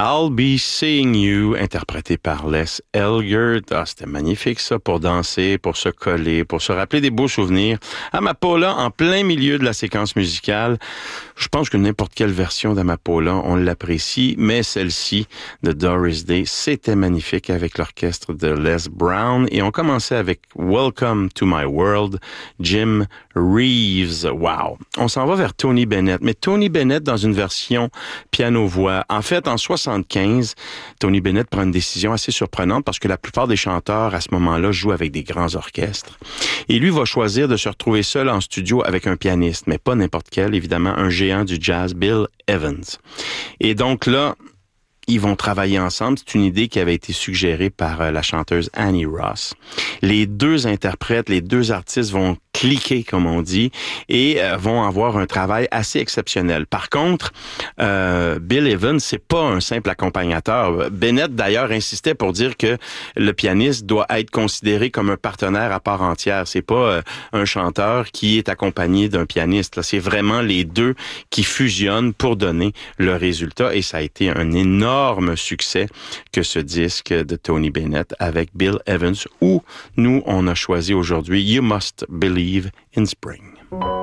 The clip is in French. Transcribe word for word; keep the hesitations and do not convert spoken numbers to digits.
I'll Be Seeing You, interprété par Les Elgert. Ah, c'était magnifique ça, pour danser, pour se coller, pour se rappeler des beaux souvenirs. Amapola, en plein milieu de la séquence musicale. Je pense que n'importe quelle version d'Amapola, on l'apprécie, mais celle-ci de Doris Day, c'était magnifique avec l'orchestre de Les Brown. Et on commençait avec Welcome to My World, Jim Reeves. Wow! On s'en va vers Tony Bennett, mais Tony Bennett dans une version piano-voix. En fait, en soixante-quinze, Tony Bennett prend une décision assez surprenante parce que la plupart des chanteurs à ce moment-là jouent avec des grands orchestres. Et lui va choisir de se retrouver seul en studio avec un pianiste, mais pas n'importe quel, évidemment, un géant du jazz, Bill Evans. Et donc là, ils vont travailler ensemble. C'est une idée qui avait été suggérée par la chanteuse Annie Ross. Les deux interprètes, les deux artistes vont cliquer, comme on dit, et euh, vont avoir un travail assez exceptionnel. Par contre, euh, Bill Evans, c'est pas un simple accompagnateur. Bennett, d'ailleurs, insistait pour dire que le pianiste doit être considéré comme un partenaire à part entière. C'est pas euh, un chanteur qui est accompagné d'un pianiste. Là, c'est vraiment les deux qui fusionnent pour donner le résultat, et ça a été un énorme succès que ce disque de Tony Bennett avec Bill Evans, où nous, on a choisi aujourd'hui You Must Believe in Spring.